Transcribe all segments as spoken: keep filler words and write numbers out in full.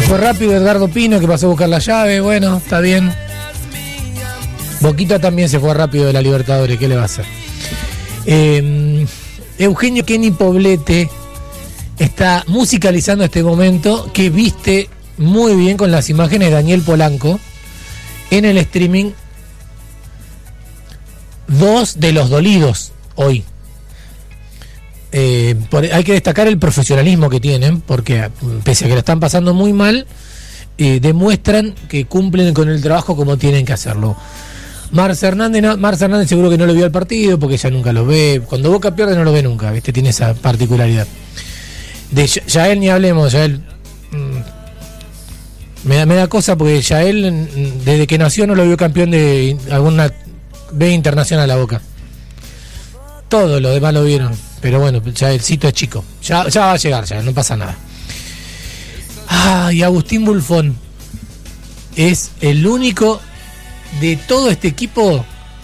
fue rápido Edgardo Pino, que pasó a buscar la llave. Bueno, está bien. Boquita también se fue rápido de la Libertadores. ¿Qué le va a hacer? Eh, Eugenio Kenny Poblete está musicalizando este momento, que viste muy bien con las imágenes de Daniel Polanco en el streaming. Dos de los dolidos hoy. Eh, por, hay que destacar el profesionalismo que tienen, porque pese a que la están pasando muy mal, eh, demuestran que cumplen con el trabajo como tienen que hacerlo. Marce Hernández, no, Marce Hernández seguro que no lo vio al partido, porque ella nunca lo ve. Cuando Boca pierde no lo ve nunca, ¿viste? Tiene esa particularidad. De Yael ni hablemos. Yael mmm, me, da, me da cosa, porque Yael desde que nació no lo vio campeón de alguna B internacional a Boca. Todo lo demás lo vieron, pero bueno, Yaelcito es chico, ya, ya va a llegar, ya no pasa nada. Ah, y Agustín Bulfón es el único de todo este equipo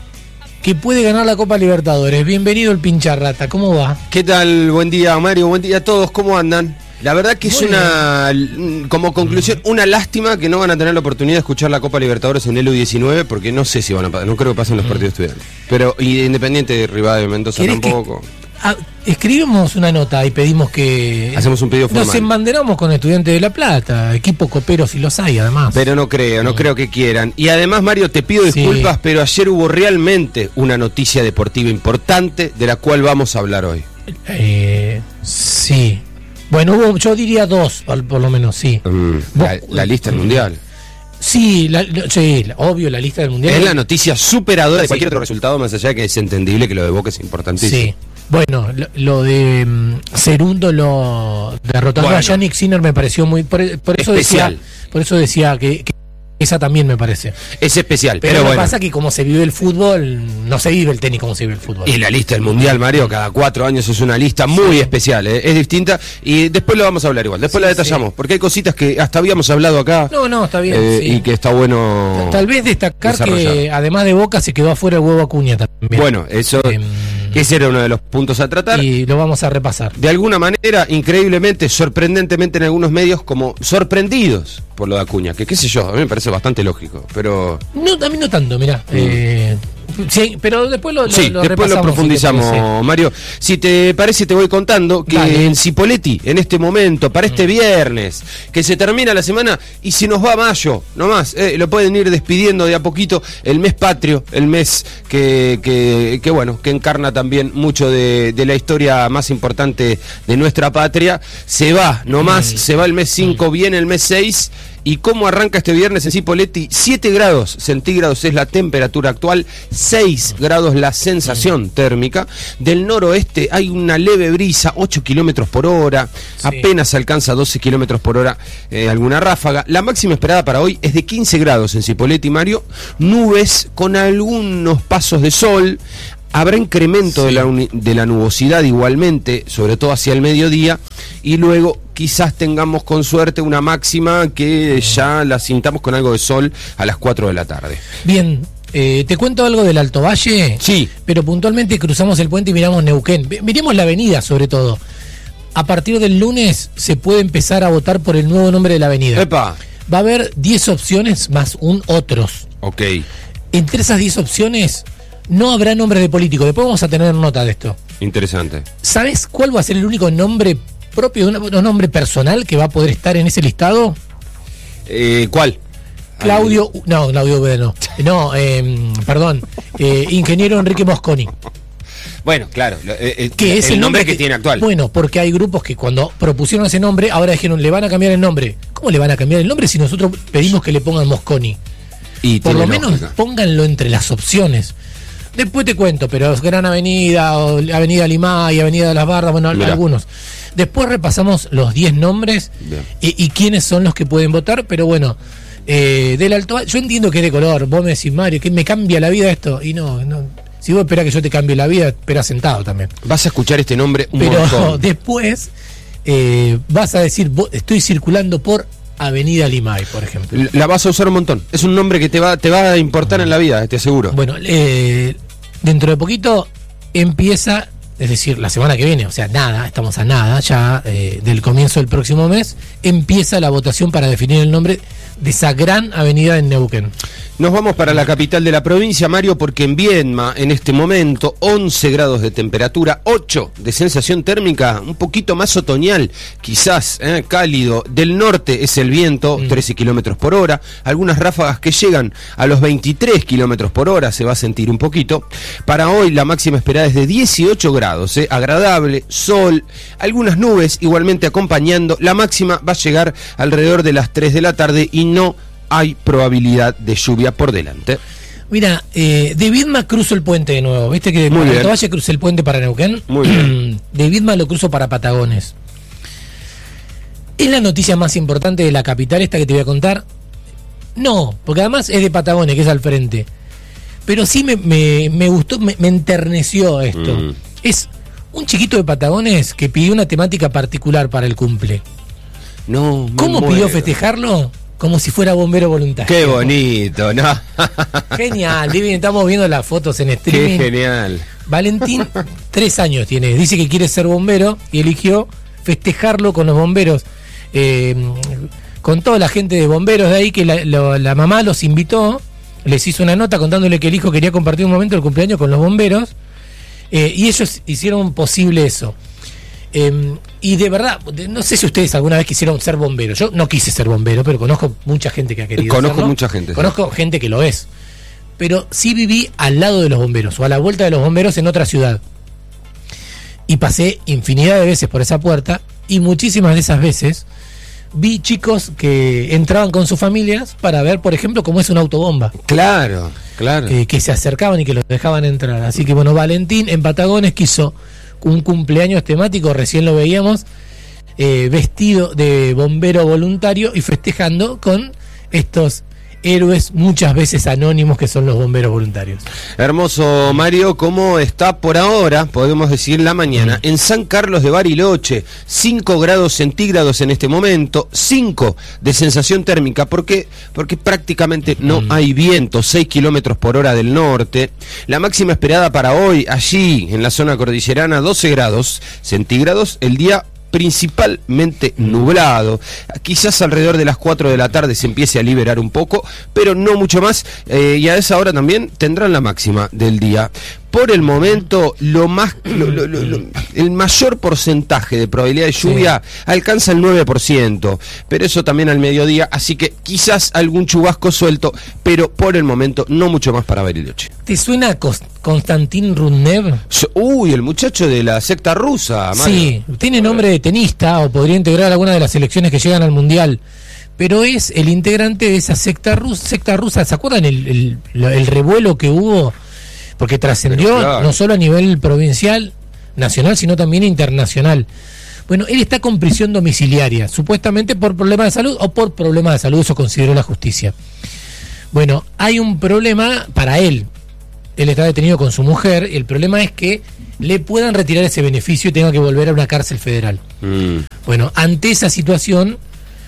que puede ganar la Copa Libertadores. Bienvenido el Pincharrata, ¿cómo va? ¿Qué tal? Buen día, Mario, buen día a todos, ¿cómo andan? La verdad que es Muy una, bien. como conclusión, una lástima que no van a tener la oportunidad de escuchar la Copa Libertadores en el U diecinueve, porque no sé si van a pasar, no creo que pasen los partidos estudiantes. Pero y Independiente de Rivadavia de Mendoza tampoco. Que, ah, escribimos una nota y pedimos que... Hacemos un pedido formal. Nos embanderamos con Estudiantes de La Plata, equipo copero si los hay además. Pero no creo, no sí. creo que quieran. Y además, Mario, te pido disculpas, sí. pero ayer hubo realmente una noticia deportiva importante de la cual vamos a hablar hoy. Eh, sí. Bueno, hubo, yo diría dos, por lo menos, sí. Mm, la, la lista del Mundial. Sí, la, sí, obvio, la lista del Mundial. Es la noticia superadora de cualquier otro resultado, más allá de que es entendible que lo de Boca es importantísimo. Sí. Bueno, lo, lo de um, Cerundo lo derrotando bueno. a Yannick Sinner me pareció muy... Por, por eso especial. decía por eso decía que, que esa también me parece. Es especial, pero, pero lo bueno. que pasa es que como se vive el fútbol, no se vive el tenis como se vive el fútbol. Y la lista del Mundial, Mario, cada cuatro años es una lista muy sí. especial, ¿eh? Es distinta, y después lo vamos a hablar igual, después sí, la detallamos, sí. porque hay cositas que hasta habíamos hablado acá. No, no, está bien. Eh, sí. Y que está bueno. Tal vez destacar que además de Boca se quedó afuera el Huevo Acuña también. Bueno, eso... Eh, Ese era uno de los puntos a tratar. Y lo vamos a repasar. De alguna manera, increíblemente, sorprendentemente en algunos medios, como sorprendidos por lo de Acuña, que qué sé yo, a mí me parece bastante lógico, pero... No, a mí no tanto, mirá. Mm. Eh, sí, pero después lo, sí, lo, lo después lo profundizamos, si Mario. Si te parece, te voy contando que Dale. en Cipolletti, en este momento, para este mm. viernes, que se termina la semana y se nos va mayo, nomás, eh, lo pueden ir despidiendo de a poquito, el mes patrio, el mes que, que, que bueno, que encarna también mucho de, de la historia más importante de nuestra patria, se va, nomás, mm. se va el mes cinco, mm. viene el mes seis. ¿Y cómo arranca este viernes en Cipolletti? siete grados centígrados es la temperatura actual, seis grados la sensación térmica. Del noroeste hay una leve brisa, ocho kilómetros por hora, sí. apenas alcanza doce kilómetros por hora eh, alguna ráfaga. La máxima esperada para hoy es de quince grados en Cipolletti, Mario. Nubes con algunos pasos de sol. Habrá incremento sí. de, la uni- de la nubosidad igualmente, sobre todo hacia el mediodía, y luego quizás tengamos con suerte una máxima que ya la sintamos con algo de sol a las cuatro de la tarde. Bien, eh, te cuento algo del Alto Valle, sí. pero puntualmente cruzamos el puente y miramos Neuquén. Miremos la avenida sobre todo. A partir del lunes se puede empezar a votar por el nuevo nombre de la avenida. ¡Epa! Va a haber diez opciones más un otros. Ok. Entre esas diez opciones... no habrá nombres de políticos. Después vamos a tener nota de esto. Interesante. ¿Sabes cuál va a ser el único nombre propio, un nombre personal que va a poder estar en ese listado? Eh, ¿Cuál? Claudio... Ay. No, Claudio no. No, eh, perdón. Eh, ingeniero Enrique Mosconi. Bueno, claro. Eh, que es el, el nombre, nombre que, que tiene actual. Bueno, porque hay grupos que cuando propusieron ese nombre, ahora dijeron, le van a cambiar el nombre. ¿Cómo le van a cambiar el nombre si nosotros pedimos que le pongan Mosconi? Y por lo menos lógica. Pónganlo entre las opciones. Después te cuento, pero es Gran Avenida, o Avenida Limay, Avenida de las Barras, bueno, Mirá. algunos. Después repasamos los diez nombres y, y quiénes son los que pueden votar, pero bueno, eh, del Alto Valle, yo entiendo que es de color, vos me decís, Mario, que me cambia la vida esto, y no, no si vos esperás que yo te cambie la vida, espera sentado también. Vas a escuchar este nombre un pero montón. Después eh, vas a decir, vos, estoy circulando por Avenida Limay, por ejemplo. La vas a usar un montón, es un nombre que te va, te va a importar en la vida, te aseguro. Bueno, eh... dentro de poquito empieza es decir, la semana que viene, o sea, nada, estamos a nada ya eh, del comienzo del próximo mes, empieza la votación para definir el nombre de esa gran avenida en Neuquén. Nos vamos para la capital de la provincia, Mario, porque en Viedma, en este momento, once grados de temperatura, ocho de sensación térmica, un poquito más otoñal, quizás, eh, cálido. Del norte es el viento, mm. trece kilómetros por hora, algunas ráfagas que llegan a los veintitrés kilómetros por hora, se va a sentir un poquito. Para hoy la máxima esperada es de dieciocho grados, eh, agradable, sol, algunas nubes igualmente acompañando. La máxima va a llegar alrededor de las tres de la tarde y no hay probabilidad de lluvia por delante. Mira, eh, de Viedma cruzo el puente de nuevo. ¿Viste que de Alto Valle crucé el puente para Neuquén? Muy bien. De Viedma lo cruzo para Patagones. ¿Es la noticia más importante de la capital esta que te voy a contar? No, porque además es de Patagones, que es al frente. Pero sí me, me, me gustó, me, me enterneció esto. Mm. Es un chiquito de Patagones que pidió una temática particular para el cumple. No, ¿Cómo muero. pidió festejarlo? Como si fuera bombero voluntario. Qué bonito, ¿no? Genial, divino, estamos viendo las fotos en streaming. Qué genial. Valentín, tres años tiene, dice que quiere ser bombero y eligió festejarlo con los bomberos, eh, con toda la gente de bomberos de ahí, que la, la, la mamá los invitó, les hizo una nota contándole que el hijo quería compartir un momento del cumpleaños con los bomberos, eh, y ellos hicieron posible eso. Eh, y de verdad, no sé si ustedes alguna vez quisieron ser bomberos. Yo no quise ser bombero, pero conozco mucha gente que ha querido Conozco serlo. mucha gente. Conozco sí. gente que lo es. Pero sí viví al lado de los bomberos, o a la vuelta de los bomberos en otra ciudad. Y pasé infinidad de veces por esa puerta, y muchísimas de esas veces vi chicos que entraban con sus familias para ver, por ejemplo, cómo es una autobomba. Claro, claro. Eh, que se acercaban y que los dejaban entrar. Así que bueno, Valentín en Patagones quiso un cumpleaños temático, recién lo veíamos, eh, vestido de bombero voluntario y festejando con estos héroes muchas veces anónimos que son los bomberos voluntarios. Hermoso, Mario. ¿Cómo está por ahora, podemos decir, la mañana? Mm. En San Carlos de Bariloche, cinco grados centígrados en este momento, cinco de sensación térmica. ¿Por qué? Porque prácticamente no mm. hay viento, seis kilómetros por hora del norte. La máxima esperada para hoy, allí en la zona cordillerana, doce grados centígrados. El día principalmente nublado, quizás alrededor de las cuatro de la tarde se empiece a liberar un poco, pero no mucho más, eh, y a esa hora también tendrán la máxima del día. Por el momento, lo más, lo, lo, lo, lo, el mayor porcentaje de probabilidad de lluvia sí. alcanza el nueve por ciento, pero eso también al mediodía, así que quizás algún chubasco suelto, pero por el momento no mucho más para Bariloche. ¿Te suena Konstantin Rudnev? Uy, el muchacho de la secta rusa, Mario. Sí, tiene nombre de tenista o podría integrar alguna de las selecciones que llegan al Mundial, pero es el integrante de esa secta rusa. Secta rusa, ¿se acuerdan el, el, el revuelo que hubo? Porque trascendió claro. no solo a nivel provincial, nacional, sino también internacional. Bueno, él está con prisión domiciliaria, supuestamente por problemas de salud o por problemas de salud, eso consideró la justicia. Bueno, hay un problema para él. Él está detenido con su mujer, y el problema es que le puedan retirar ese beneficio y tenga que volver a una cárcel federal. Mm. Bueno, ante esa situación,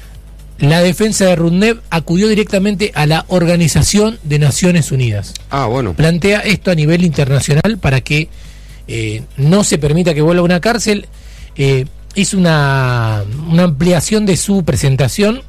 la defensa de Rudnev acudió directamente a la Organización de Naciones Unidas. Ah, bueno. Plantea esto a nivel internacional para que eh, no se permita que vuelva a una cárcel. Eh, hizo una, una ampliación de su presentación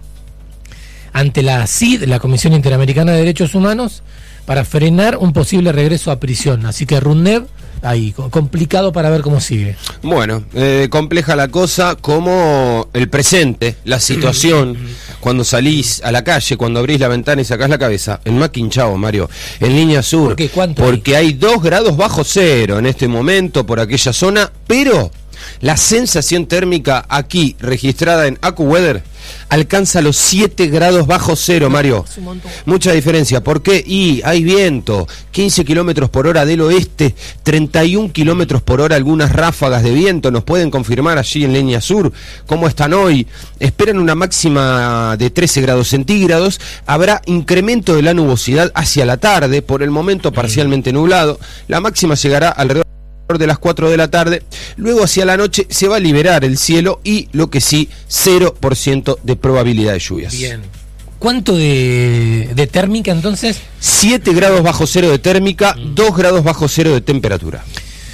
ante la C I D, la Comisión Interamericana de Derechos Humanos, para frenar un posible regreso a prisión. Así que Rudnev, ahí, complicado para ver cómo sigue. Bueno, eh, compleja la cosa, como el presente, la situación, cuando salís a la calle, cuando abrís la ventana y sacás la cabeza, el más quinchado, Mario, en línea sur. ¿Por qué? ¿Cuánto porque hay? hay dos grados bajo cero en este momento por aquella zona, pero la sensación térmica aquí, registrada en AccuWeather, alcanza los siete grados bajo cero, Mario. Mucha diferencia. ¿Por qué? Y hay viento, quince kilómetros por hora del oeste, treinta y un kilómetros por hora algunas ráfagas de viento. Nos pueden confirmar allí en línea sur cómo están hoy. Esperan una máxima de trece grados centígrados. Habrá incremento de la nubosidad hacia la tarde, por el momento parcialmente nublado. La máxima llegará alrededor de las cuatro de la tarde, luego hacia la noche se va a liberar el cielo y lo que sí, cero por ciento de probabilidad de lluvias. Bien. ¿Cuánto de, de térmica entonces? siete grados bajo cero de térmica, mm. dos grados bajo cero de temperatura.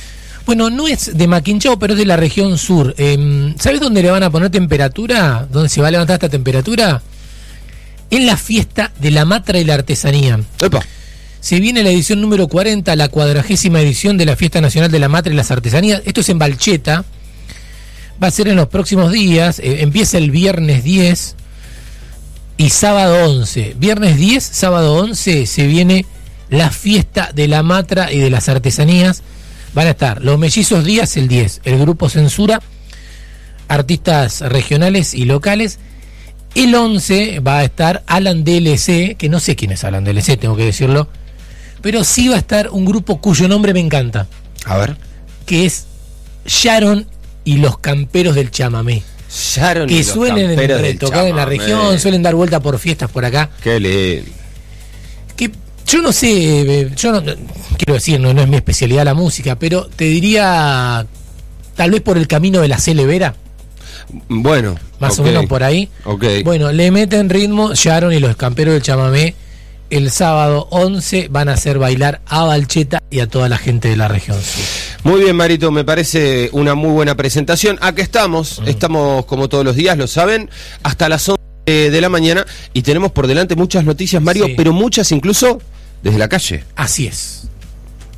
Bueno, no es de Maquinchao, pero es de la región sur. Eh, ¿Sabes dónde le van a poner temperatura? ¿Dónde se va a levantar esta temperatura? En la fiesta de la Matra y la Artesanía. Epa. Se viene la edición número cuarenta, la cuadragésima edición de la Fiesta Nacional de la Matra y las Artesanías. Esto es en Balcheta. Va a ser en los próximos días. Eh, empieza el viernes diez y sábado once. Viernes diez, sábado once se viene la Fiesta de la Matra y de las Artesanías. Van a estar los Mellizos Díaz el diez, el Grupo Censura, artistas regionales y locales. El once va a estar Alan D L C, que no sé quién es Alan D L C, tengo que decirlo, pero sí va a estar un grupo cuyo nombre me encanta. A ver. Que es Sharon y los Camperos del Chamamé. Sharon que y los suelen Camperos en, del tocar en la Chamamé. región, suelen dar vuelta por fiestas por acá. Qué lindo. Que yo no sé, yo no, quiero decir, no, no es mi especialidad la música, pero te diría, tal vez por el camino de la Celevera. Bueno, más okay. o menos por ahí. Okay. Bueno, le meten ritmo Sharon y los Camperos del Chamamé. El sábado once van a hacer bailar a Balcheta y a toda la gente de la región sur. Muy bien, Marito, me parece una muy buena presentación. Aquí estamos, mm. estamos como todos los días, lo saben, hasta las once de la mañana y tenemos por delante muchas noticias, Mario, sí. pero muchas incluso desde la calle. Así es.